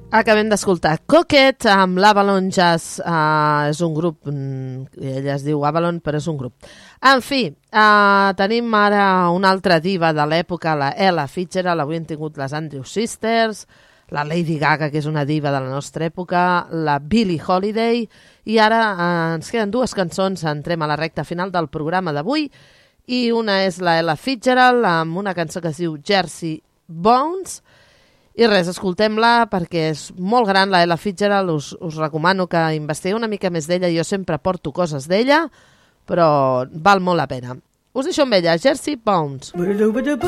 Acabem d'escoltar Coquet amb l'Avalon Jazz. És un grup, ella es diu Avalon, però és un grup. En fi, tenim ara una altra diva de l'època, la Ella Fitzgerald. Avui hem tingut les Andrew Sisters, la Lady Gaga, que és una diva de la nostra època, la Billie Holiday, i ara ens queden dues cançons, entrem a la recta final del programa d'avui, i una és la Ella Fitzgerald amb una cançó que es diu Jersey Bones. I res, escoltem-la perquè és molt gran, la Ella Fitzgerald. Us recomano que investigueu una mica més d'ella. Jo sempre porto coses d'ella, però val molt la pena. Us deixo amb ella, Jersey Bones.